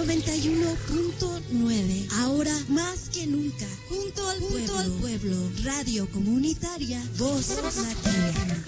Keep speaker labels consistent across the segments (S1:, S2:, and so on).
S1: 91.9. Ahora más que nunca, junto al pueblo. Radio comunitaria, Voz Latina.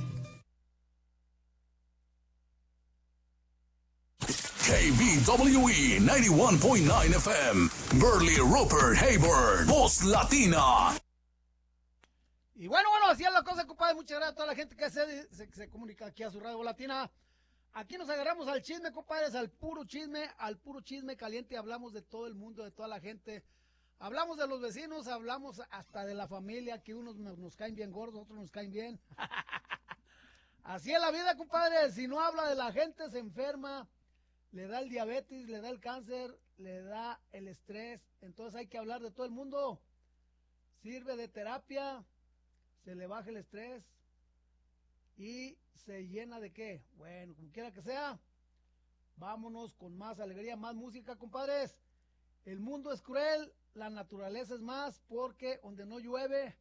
S2: KBWE 91.9 FM, Burley Rupert Hayward, Voz Latina.
S3: Y bueno, así es la cosa, compadre. Muchas gracias a toda la gente que se comunica aquí a su Radio Voz Latina. Aquí nos agarramos al chisme, compadres, al puro chisme caliente. Hablamos de todo el mundo, de toda la gente. Hablamos de los vecinos, hablamos hasta de la familia, que unos nos caen bien gordos, otros nos caen bien. Así es la vida, compadre. Si no habla de la gente, se enferma. Le da el diabetes, le da el cáncer, le da el estrés. Entonces hay que hablar de todo el mundo. Sirve de terapia, se le baja el estrés y se llena de qué. Bueno, como quiera que sea, vámonos con más alegría, más música, compadres. El mundo es cruel, la naturaleza es más, porque donde no llueve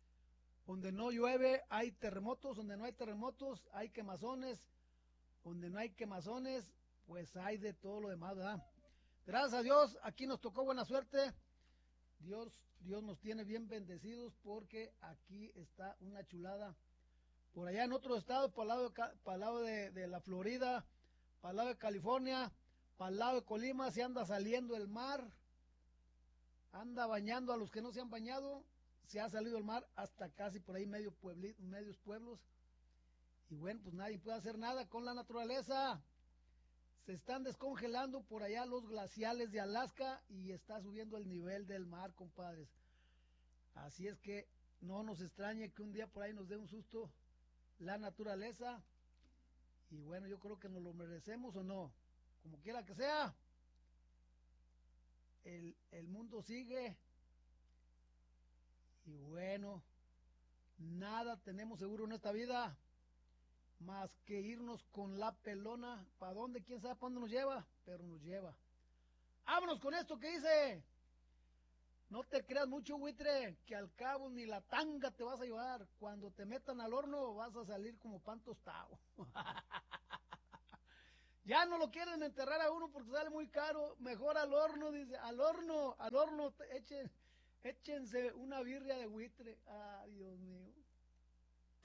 S3: hay terremotos, donde no hay terremotos hay quemazones, donde no hay quemazones pues hay de todo lo demás, ¿verdad? Gracias a Dios, aquí nos tocó buena suerte. Dios nos tiene bien bendecidos porque aquí está una chulada. Por allá en otro estado, para el lado de la Florida, para el lado de California, para el lado de Colima, se anda saliendo el mar. Anda bañando a los que no se han bañado. Se ha salido el mar hasta casi por ahí medios pueblos. Y bueno, pues nadie puede hacer nada con la naturaleza. Se están descongelando por allá los glaciales de Alaska y está subiendo el nivel del mar, compadres. Así es que no nos extrañe que un día por ahí nos dé un susto la naturaleza. Y bueno, yo creo que nos lo merecemos o no. Como quiera que sea, el mundo sigue. Y bueno, nada tenemos seguro en esta vida más que irnos con la pelona. ¿Para dónde? ¿Quién sabe para dónde nos lleva? Pero nos lleva. Vámonos con esto que dice: no te creas mucho, buitre, que al cabo ni la tanga te vas a llevar. Cuando te metan al horno vas a salir como pan tostado. Ya no lo quieren enterrar a uno porque sale muy caro. Mejor al horno, dice. Al horno, échense una birria de buitre. Ay, Dios mío.